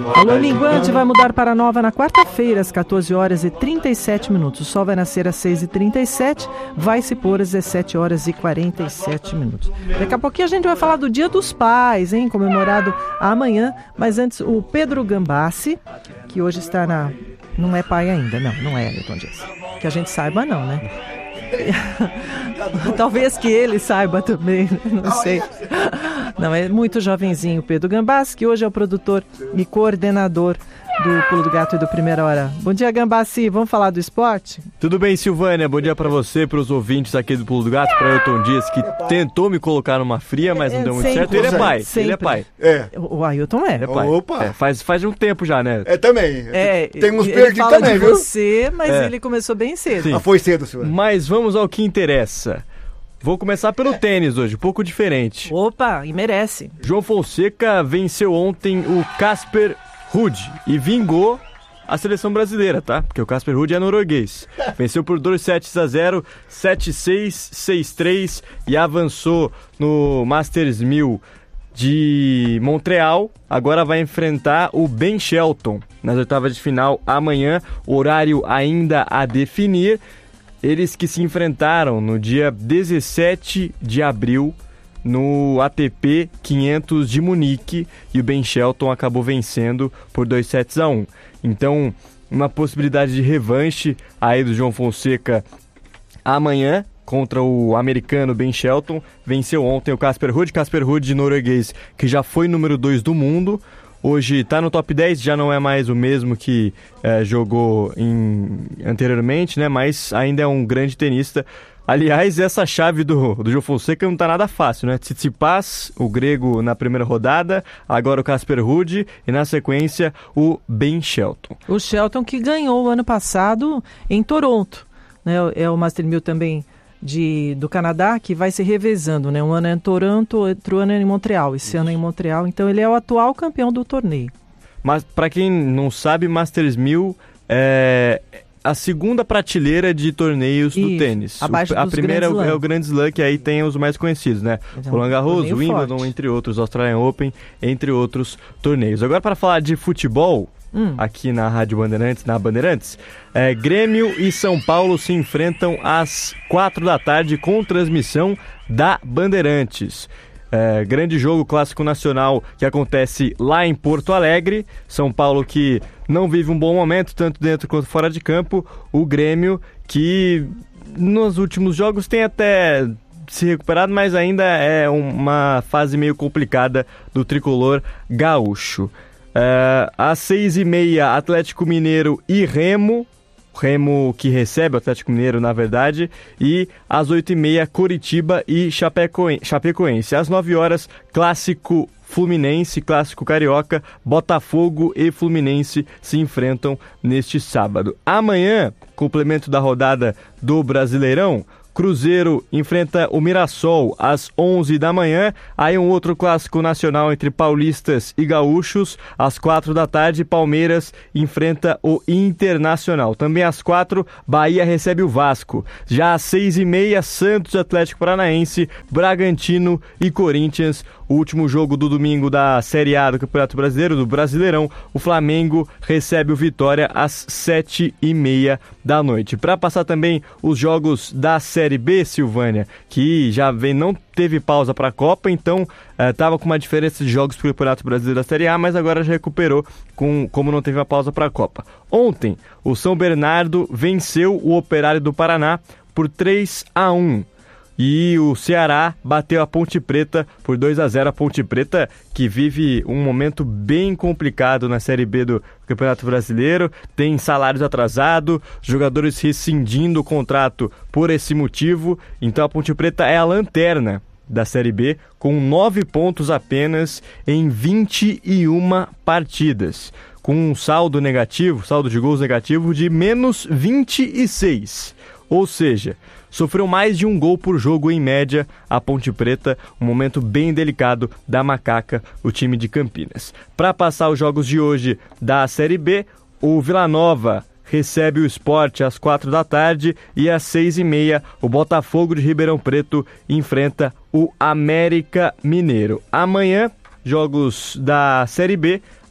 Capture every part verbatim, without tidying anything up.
Alô, Minguante vai mudar para Nova na quarta-feira, às quatorze horas e trinta e sete minutos. O sol vai nascer às seis e trinta e sete, vai se pôr às dezessete horas e quarenta e sete minutos. Daqui a pouquinho a gente vai falar do Dia dos Pais, hein? Comemorado amanhã. Mas antes, o Pedro Gambassi, que hoje está na... Não é pai ainda, não, não é, Ailton Dias. Que a gente saiba, não, né? Talvez que ele saiba também, não sei. Não, é muito jovenzinho o Pedro Gambassi, que hoje é o produtor e coordenador do Pulo do Gato e do Primeira Hora. Bom dia, Gambassi, vamos falar do esporte? Tudo bem, Silvânia, bom dia pra você, pros ouvintes aqui do Pulo do Gato, pra Ailton Dias, que tentou me colocar numa fria, mas não deu muito certo. Ele é pai, sempre. ele é pai. É. O Ailton é. Ele é pai. Opa. É, faz, faz um tempo já, né? É, também. É, Temos ele perdido fala também, de viu? você, mas É. ele começou bem cedo. Sim. Ah, foi cedo, senhor. Mas vamos ao que interessa. Vou começar pelo tênis hoje, um pouco diferente. Opa, e merece. João Fonseca venceu ontem o Casper Ruud e vingou a seleção brasileira, tá? Porque o Casper Ruud é norueguês. Venceu por dois sets a zero, sete seis, seis três e avançou no Masters mil de Montreal. Agora vai enfrentar o Ben Shelton nas oitavas de final amanhã, horário ainda a definir. Eles que se enfrentaram no dia dezessete de abril no A T P quinhentos de Munique e o Ben Shelton acabou vencendo por dois sets a um. Então, uma possibilidade de revanche aí do João Fonseca amanhã contra o americano Ben Shelton. Venceu ontem o Casper Ruud, Casper Ruud norueguês, que já foi número dois do mundo. Hoje está no top dez, já não é mais o mesmo que é, jogou em, anteriormente, né? Mas ainda é um grande tenista. Aliás, essa chave do, do João Fonseca não está nada fácil, né? Tsitsipas, o grego na primeira rodada, agora o Casper Ruud e na sequência o Ben Shelton. O Shelton que ganhou o ano passado em Toronto, né? É o Master mil também de, do Canadá, que vai se revezando, né? Um ano é em Toronto, outro ano é em Montreal, esse Isso. ano é em Montreal, então ele é o atual campeão do torneio. Mas para quem não sabe, Masters mil é a segunda prateleira de torneios Isso, do tênis. abaixo o, a dos primeira Grand é Slam. o Grand Slam, que aí tem os mais conhecidos, né? É um Roland Garros, o Wimbledon, forte. entre outros, Australian Open, entre outros torneios. Agora, para falar de futebol, hum. aqui na Rádio Bandeirantes, na Bandeirantes, é, Grêmio e São Paulo se enfrentam às quatro da tarde com transmissão da Bandeirantes. É, grande jogo clássico nacional que acontece lá em Porto Alegre. São Paulo que não vive um bom momento, tanto dentro quanto fora de campo. O Grêmio que nos últimos jogos tem até se recuperado, mas ainda é uma fase meio complicada do tricolor gaúcho. É, às seis e meia, Atlético Mineiro e Remo. Remo que recebe o Atlético Mineiro, na verdade, e às oito e meia, Coritiba e Chapecoense. Às nove horas, Clássico Fluminense, Clássico Carioca, Botafogo e Fluminense se enfrentam neste sábado. Amanhã, complemento da rodada do Brasileirão, Cruzeiro enfrenta o Mirassol às onze da manhã. Aí um outro clássico nacional entre paulistas e gaúchos. Às quatro da tarde, Palmeiras enfrenta o Internacional. Também às quatro, Bahia recebe o Vasco. Já às seis e meia, Santos, Atlético Paranaense, Bragantino e Corinthians. O último jogo do domingo da Série A do Campeonato Brasileiro, do Brasileirão, o Flamengo recebe o Vitória às sete e meia da noite. Para passar também os jogos da Série B, Silvânia, que já vem, não teve pausa para a Copa, então estava uh, com uma diferença de jogos para o Campeonato Brasileiro da Série A, mas agora já recuperou, com, como não teve a pausa para a Copa. Ontem, o São Bernardo venceu o Operário do Paraná por três a um. E o Ceará bateu a Ponte Preta por dois a zero. A Ponte Preta que vive um momento bem complicado na Série B do Campeonato Brasileiro. Tem salários atrasados, jogadores rescindindo o contrato por esse motivo. Então a Ponte Preta é a lanterna da Série B com nove pontos apenas em vinte e uma partidas. Com um saldo negativo, saldo de gols negativo de menos vinte e seis. Ou seja, sofreu mais de um gol por jogo em média a Ponte Preta, um momento bem delicado da Macaca, o time de Campinas. Para passar os jogos de hoje da Série B, o Vila Nova recebe o Sport às quatro da tarde e às seis e meia o Botafogo de Ribeirão Preto enfrenta o América Mineiro. Amanhã, jogos da Série B,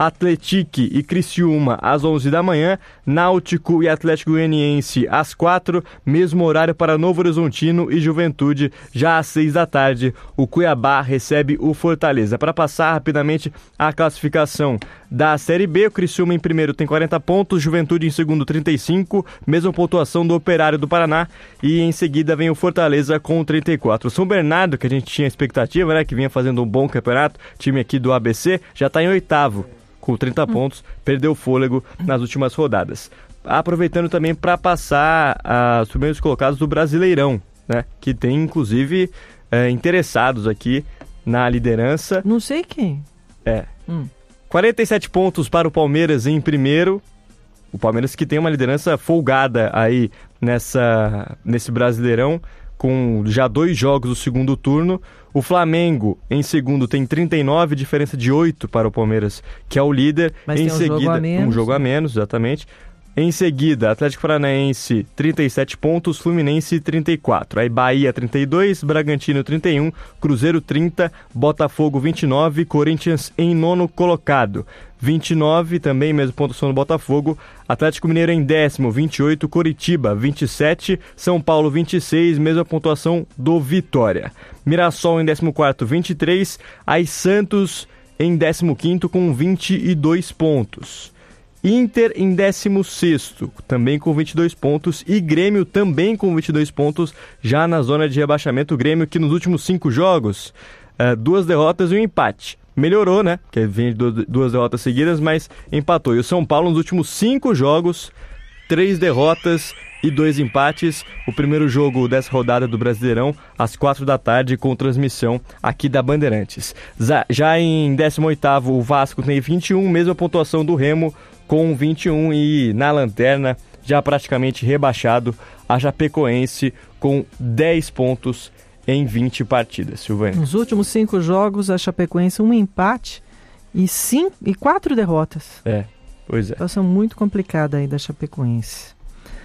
Atletique e Criciúma às onze da manhã, Náutico e Atlético Goianiense às quatro, mesmo horário para Novo Horizontino e Juventude, já às seis da tarde, o Cuiabá recebe o Fortaleza. Para passar rapidamente a classificação da Série B, o Criciúma em primeiro tem quarenta pontos, Juventude em segundo trinta e cinco, mesma pontuação do Operário do Paraná, e em seguida vem o Fortaleza com trinta e quatro. O São Bernardo, que a gente tinha expectativa, né, que vinha fazendo um bom campeonato, time aqui do A B C, já está em oitavo, com trinta pontos, perdeu fôlego nas últimas rodadas. Aproveitando também para passar uh, os primeiros colocados do Brasileirão, né, que tem inclusive uh, interessados aqui na liderança. Não sei quem. É. Hum. quarenta e sete pontos para o Palmeiras em primeiro. O Palmeiras que tem uma liderança folgada aí nessa, nesse Brasileirão, com já dois jogos do segundo turno. O Flamengo em segundo tem trinta e nove, diferença de oito para o Palmeiras, que é o líder. Mas em tem um seguida, jogo a menos. Um jogo a menos, exatamente. Em seguida, Atlético Paranaense, trinta e sete pontos, Fluminense, trinta e quatro. Aí Bahia, trinta e dois, Bragantino, trinta e um, Cruzeiro, trinta, Botafogo, vinte e nove, Corinthians em nono colocado. vinte e nove, também mesmo pontuação do Botafogo. Atlético Mineiro em décimo, vinte e oito, Coritiba, vinte e sete, São Paulo, vinte e seis, mesma pontuação do Vitória. Mirassol em décimo quarto, vinte e três, aí Santos em décimo quinto com vinte e dois pontos. Inter em décimo sexto, também com vinte e dois pontos, e Grêmio também com vinte e dois pontos, já na zona de rebaixamento. O Grêmio que nos últimos cinco jogos, uh, duas derrotas e um empate. Melhorou, né? Que vem de duas derrotas seguidas, mas empatou. E o São Paulo nos últimos cinco jogos, três derrotas e dois empates. O primeiro jogo dessa rodada do Brasileirão, às quatro da tarde, com transmissão aqui da Bandeirantes. Já em décimo oitavo, o Vasco tem vinte e um, mesma pontuação do Remo, com vinte e um, e na lanterna, já praticamente rebaixado, a Chapecoense com dez pontos em vinte partidas. Silvânia. Nos últimos cinco jogos, a Chapecoense um empate e, cinco, e quatro derrotas. É, pois é. Situação muito complicada aí da Chapecoense.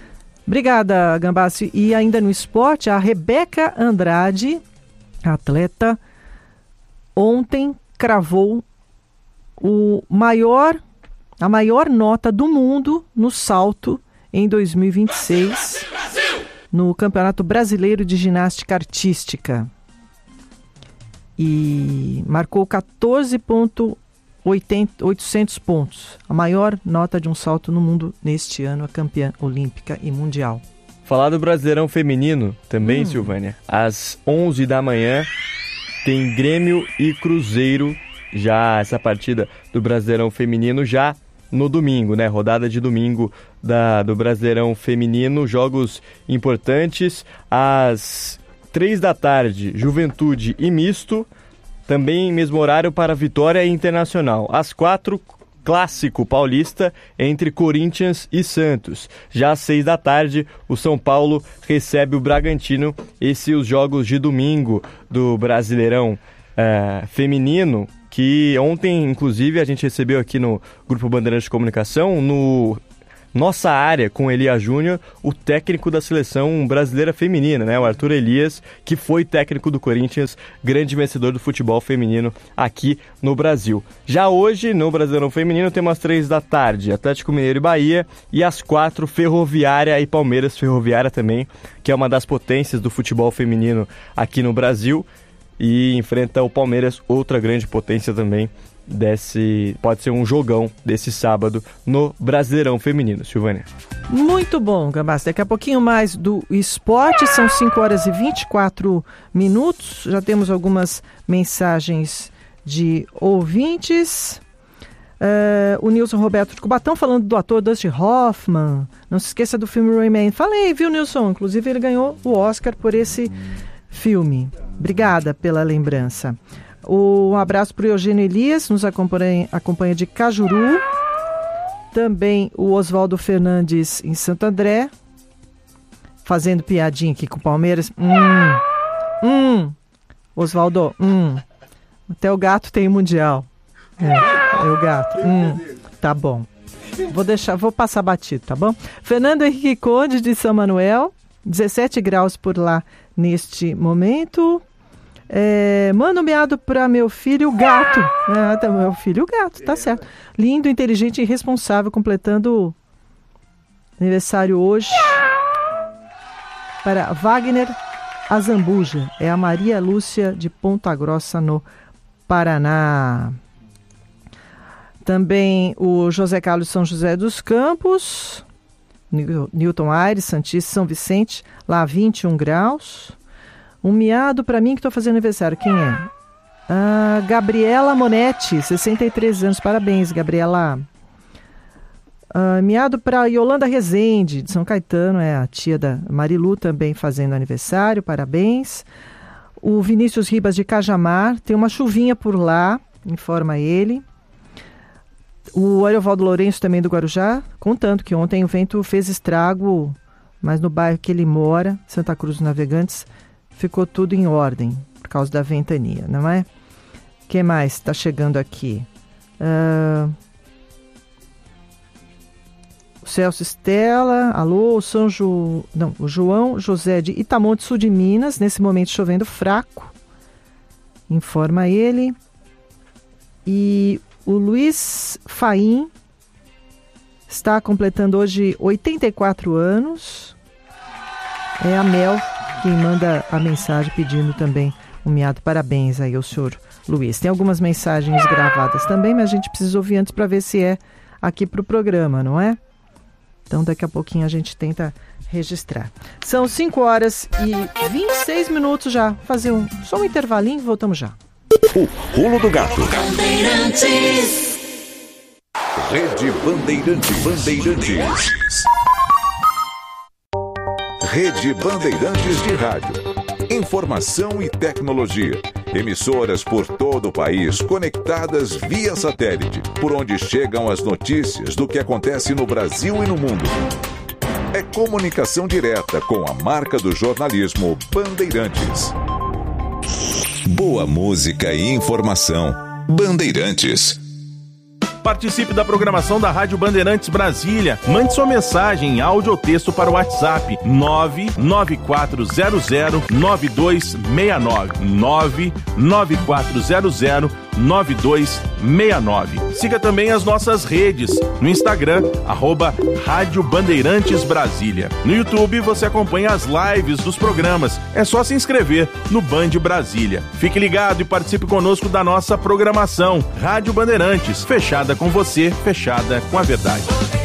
Obrigada, Gambassi. E ainda no esporte, a Rebeca Andrade, atleta, ontem cravou o maior... a maior nota do mundo no salto em dois mil e vinte e seis, no Campeonato Brasileiro de Ginástica Artística. E marcou quatorze mil e oitocentos pontos, a maior nota de um salto no mundo neste ano, a campeã olímpica e mundial. Falar do Brasileirão Feminino também, hum. Silvânia. Às onze da manhã tem Grêmio e Cruzeiro, já essa partida do Brasileirão Feminino, já no domingo, né? Rodada de domingo da, do Brasileirão Feminino, jogos importantes. Às três da tarde, Juventude e Misto, também mesmo horário para Vitória e Internacional. Às quatro, Clássico Paulista entre Corinthians e Santos. Já às seis da tarde, o São Paulo recebe o Bragantino. Esses os jogos de domingo do Brasileirão é, Feminino, que ontem, inclusive, a gente recebeu aqui no Grupo Bandeirantes de Comunicação, no Nossa Área, com Elias Júnior, o técnico da seleção brasileira feminina, né? O Arthur Elias, que foi técnico do Corinthians, grande vencedor do futebol feminino aqui no Brasil. Já hoje, no Brasileirão Feminino, temos às três da tarde, Atlético Mineiro e Bahia, e às quatro, Ferroviária e Palmeiras. Ferroviária também, que é uma das potências do futebol feminino aqui no Brasil, e enfrenta o Palmeiras, outra grande potência também desse, pode ser um jogão desse sábado no Brasileirão Feminino. Silvânia. Muito bom, Gambassi. Daqui a pouquinho mais do esporte, são cinco horas e vinte e quatro minutos, já temos algumas mensagens de ouvintes. Uh, o Nilson Roberto de Cubatão falando do ator Dustin Hoffman, não se esqueça do filme Rayman. Falei, viu, Nilson? Inclusive ele ganhou o Oscar por esse filme. Obrigada pela lembrança. Um abraço para o Eugênio Elias, nos acompanha, acompanha de Cajuru. Também o Oswaldo Fernandes em Santo André, fazendo piadinha aqui com o Palmeiras. Hum, hum, Oswaldo, hum, até o gato tem mundial. É, é o gato. Hum, tá bom. Vou deixar, vou passar batido, tá bom? Fernando Henrique Conde de São Manuel, dezessete graus por lá neste momento. É, manda um miado para meu filho gato. Ah, tá, meu filho gato, tá certo. Lindo, inteligente e responsável, completando aniversário hoje. Para Wagner Azambuja. É a Maria Lúcia de Ponta Grossa, no Paraná. Também o José Carlos São José dos Campos. Newton Aires, Santista, São Vicente, lá vinte e um graus. Um miado para mim que estou fazendo aniversário. Quem é? Ah, Gabriela Monetti, sessenta e três anos. Parabéns, Gabriela. Ah, miado para Yolanda Rezende, de São Caetano. É a tia da Marilu também fazendo aniversário. Parabéns. O Vinícius Ribas de Cajamar. Tem uma chuvinha por lá, informa ele. O Ariovaldo Lourenço também do Guarujá, contando que ontem o vento fez estrago, mas no bairro que ele mora, Santa Cruz dos Navegantes, ficou tudo em ordem, por causa da ventania, não é? O que mais está chegando aqui? Uh... O Celso Estela, alô, o São Ju... Não, o João José de Itamonte, sul de Minas, nesse momento chovendo fraco, informa ele. E o Luiz Faim está completando hoje oitenta e quatro anos. É a Mel quem manda a mensagem pedindo também um miado. Parabéns aí ao senhor Luiz. Tem algumas mensagens gravadas também, mas a gente precisa ouvir antes para ver se é aqui para o programa, não é? Então daqui a pouquinho a gente tenta registrar. São cinco horas e vinte e seis minutos já. Fazer um, só um intervalinho e voltamos já. O Pulo do Gato. Rede Bandeirantes. Bandeirantes. Rede Bandeirantes de Rádio. Informação e tecnologia. Emissoras por todo o país conectadas via satélite, por onde chegam as notícias do que acontece no Brasil e no mundo. É comunicação direta com a marca do jornalismo Bandeirantes. Boa música e informação. Bandeirantes. Participe da programação da Rádio Bandeirantes Brasília. Mande sua mensagem em áudio ou texto para o WhatsApp nove nove quatro zero zero nove dois seis nove. nove nove quatro zero zero nove dois seis nove. Siga também as nossas redes no Instagram, arroba Rádio Bandeirantes Brasília. No YouTube você acompanha as lives dos programas. É só se inscrever no Band Brasília. Fique ligado e participe conosco da nossa programação. Rádio Bandeirantes, fechada com você, fechada com a verdade.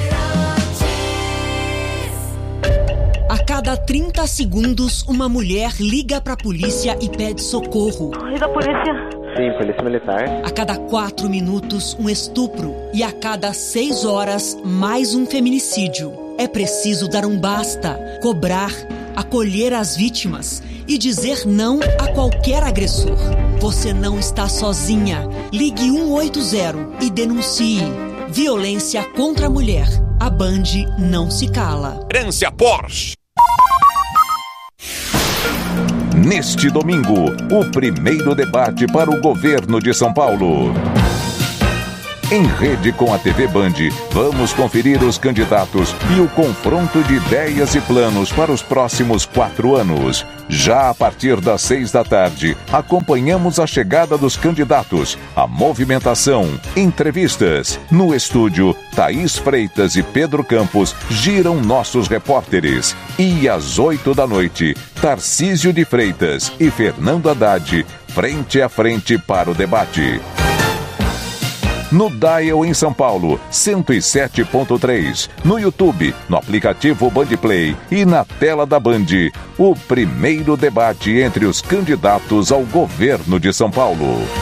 A cada trinta segundos, uma mulher liga para a polícia e pede socorro. E da polícia? Sim, polícia militar. A cada quatro minutos, um estupro. E a cada seis horas, mais um feminicídio. É preciso dar um basta, cobrar, acolher as vítimas e dizer não a qualquer agressor. Você não está sozinha. Ligue um oito zero e denuncie. Violência contra a mulher. A Band não se cala. Herência Porsche. Neste domingo, o primeiro debate para o governo de São Paulo. Em rede com a T V Band, vamos conferir os candidatos e o confronto de ideias e planos para os próximos quatro anos. Já a partir das seis da tarde, acompanhamos a chegada dos candidatos, a movimentação, entrevistas. No estúdio, Thaís Freitas e Pedro Campos giram nossos repórteres. E às oito da noite, Tarcísio de Freitas e Fernando Haddad, frente a frente para o debate. No Dial em São Paulo, cento e sete ponto três. No YouTube, no aplicativo Bandplay e na tela da Band, o primeiro debate entre os candidatos ao governo de São Paulo.